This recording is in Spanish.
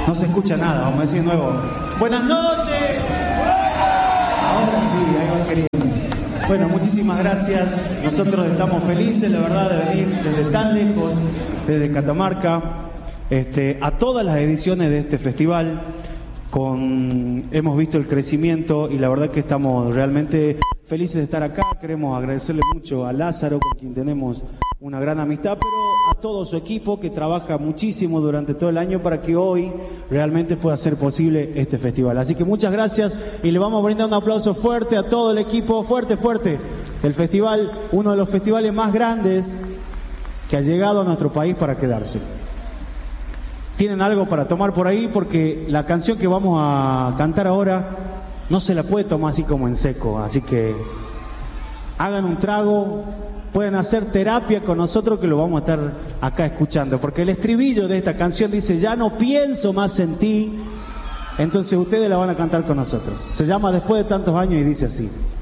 No se escucha nada, vamos a decir de nuevo. Buenas noches. Ahora sí, ahí van queriendo. Bueno, muchísimas gracias. Nosotros estamos felices, la verdad, de venir desde tan lejos, desde Catamarca, a todas las ediciones de este festival. Hemos visto el crecimiento y la verdad que estamos realmente felices de estar acá. Queremos agradecerle mucho a Lázaro, con quien tenemos una gran amistad, pero a todo su equipo que trabaja muchísimo durante todo el año para que hoy realmente pueda ser posible este festival. Así que muchas gracias y le vamos a brindar un aplauso fuerte a todo el equipo, fuerte, del festival, uno de los festivales más grandes que ha llegado a nuestro país para quedarse. Tienen algo para tomar por ahí porque la canción que vamos a cantar ahora no se la puede tomar así como en seco, así que hagan un trago, pueden hacer terapia con nosotros que lo vamos a estar acá escuchando, porque el estribillo de esta canción dice: ya no pienso más en ti, entonces ustedes la van a cantar con nosotros. Se llama Después de tantos años y dice así.